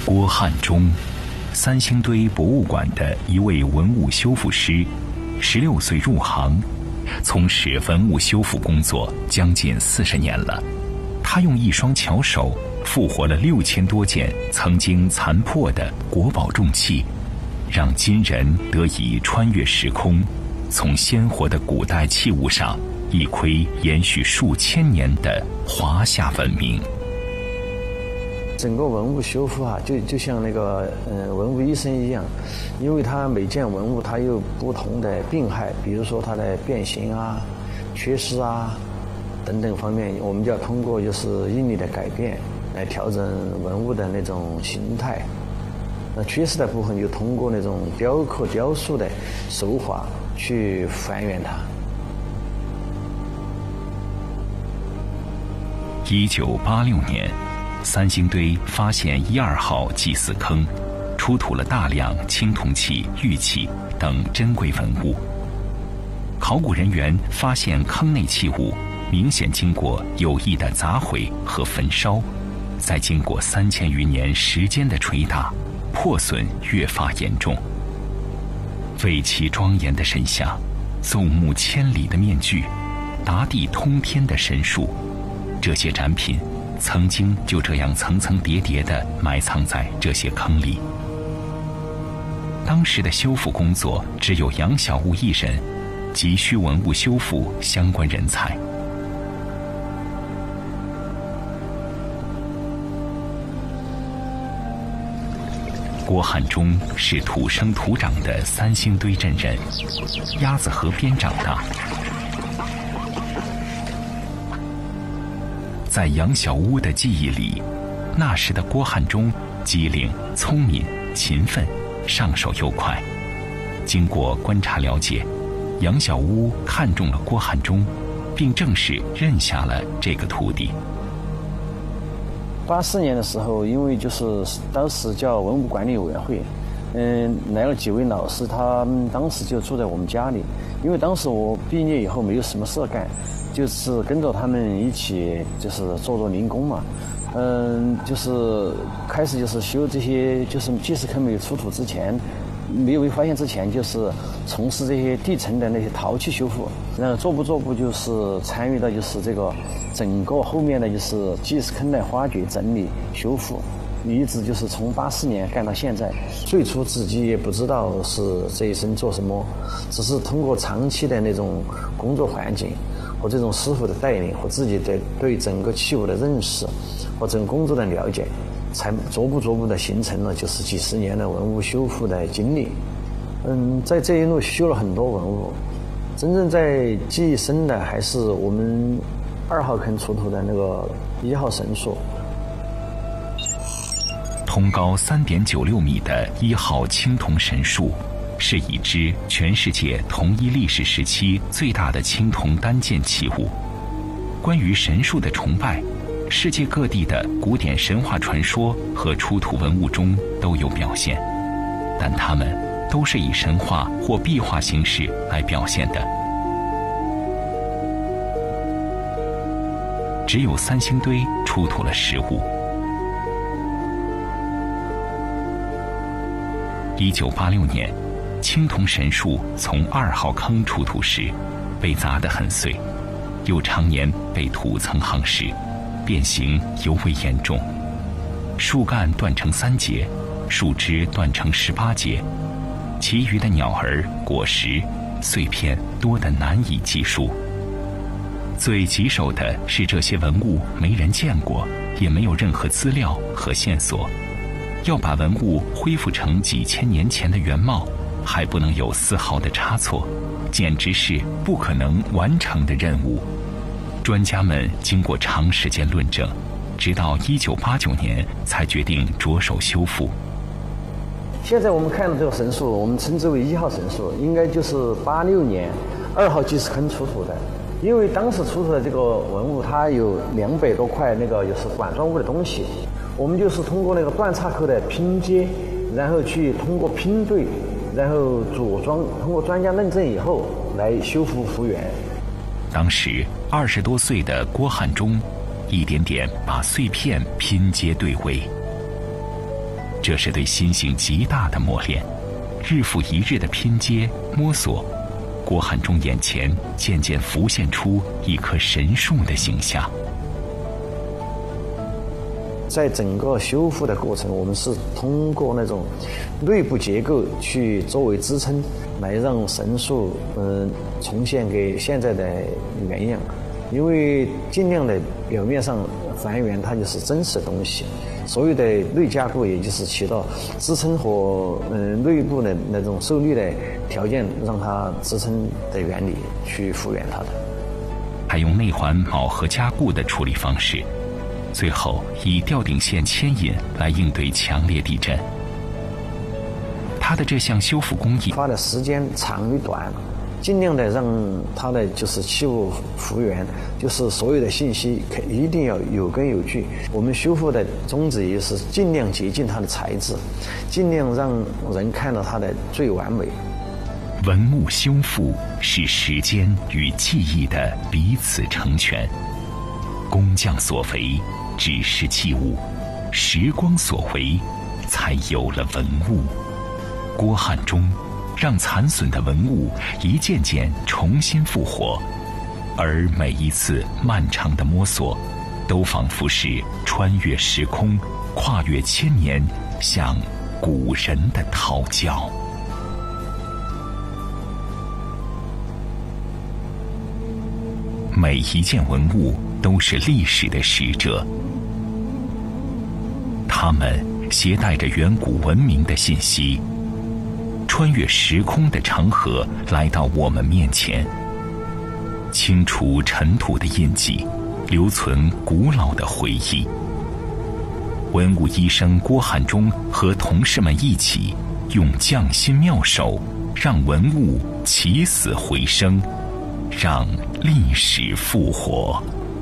郭汉中，三星堆博物馆的一位文物修复师，16岁入行，从事文物修复工作将近40年了。他用一双巧手复活了6000多件曾经残破的国宝重器，让今人得以穿越时空，从鲜活的古代器物上一窥延续数千年的华夏文明。 整个文物修复就像那个文物医生一样，因为它每件文物它有不同的病害，比如说它的变形缺失等等方面，我们就要通过就是应力的改变来调整文物的那种形态。那缺失的部分就通过那种雕刻雕塑的手法去还原它。 1986年，三星堆发现1、2号祭祀坑，出土了大量青铜器、玉器等珍贵文物。考古人员发现坑内器物明显经过有意的砸毁和焚烧，再经过3000余年时间的捶打，破损越发严重。巍其庄严的神像，奏目千里的面具，达地通天的神树，这些展品曾经就这样层层叠叠地埋藏在这些坑里。当时的修复工作只有杨小屋一人，急需文物修复相关人才。郭汉中是土生土长的三星堆镇人，鸭子河边长大。在杨小屋的记忆里，那时的郭汉中机灵、聪明、勤奋，上手又快。经过观察了解，杨小屋看中了郭汉中，并正式认下了这个徒弟。 84年的时候，因为就是当时叫文物管理委员会，来了几位老师，他们当时就住在我们家里。因为当时我毕业以后没有什么事干，就是跟着他们一起就是做零工嘛。就是开始就是修这些，就是祭祀坑没有出土之前，没有被发现之前，就是从事这些地层的那些陶器修复，然后逐步就是参与到就是这个整个后面的就是祭祀坑的发掘、整理、修复，一直就是从84年干到现在。最初自己也不知道是这一生做什么，只是通过长期的那种工作环境和这种师傅的带领和自己的对整个器物的认识和整个工作的了解，才逐步的形成了就是几十年的文物修复的经历。在这一路修了很多文物，真正在记忆深的还是我们2号坑出土的那个1号神树。 通高3.96米的1号青铜神树，是已知全世界同一历史时期最大的青铜单件器物。关于神树的崇拜，世界各地的古典神话传说和出土文物中都有表现，但它们都是以神话或壁画形式来表现的。只有三星堆出土了实物。1986年，青铜神树从2号坑出土时，被砸得很碎，又常年被土层夯实，变形尤为严重。树干断成3节，树枝断成18节，其余的鸟儿、果实、碎片多得难以计数。最棘手的是，这些文物没人见过，也没有任何资料和线索。要把文物恢复成几千年前的原貌，还不能有丝毫的差错，简直是不可能完成的任务。专家们经过长时间论证，直到1989年才决定着手修复。 现在我们看到这个神树，我们称之为1号神树，应该就是86年2号祭祀坑出土的。因为当时出土的这个文物，它有200多块那个就是管状物的东西，我们就是通过那个断岔口的拼接，然后去通过拼对，然后组装，通过专家认证以后来修复复原。 当时20多岁的郭汉中，一点点把碎片拼接对位。 这是对心性极大的磨练。日复一日的拼接摸索，郭汉中眼前渐渐浮现出一棵神树的形象。 在整个修复的过程，我们是通过那种内部结构去作为支撑，来让神树重现给现在的原样。因为尽量的表面上还原它就是真实的东西，所有的内加固也就是起到支撑和内部的那种受力的条件，让它支撑的原理去复原它的。 还用内环铆合加固的处理方式，最后以吊顶线牵引来应对强烈地震。它的这项修复工艺花的时间长与短，尽量的让它的就是器物复原，就是所有的信息一定要有根有据。我们修复的宗旨也是尽量接近它的材质，尽量让人看到它的最完美。 文物修复是时间与记忆的彼此成全，工匠所为只是器物，时光所为才有了文物。郭汉中让残损的文物一件件重新复活，而每一次漫长的摸索，都仿佛是穿越时空，跨越千年，向古人的讨教。每一件文物都是历史的使者，它们携带着远古文明的信息，穿越时空的长河来到我们面前，清除尘土的印记，留存古老的回忆。文物医生郭汉中和同事们一起，用匠心妙手，让文物起死回生，让历史复活。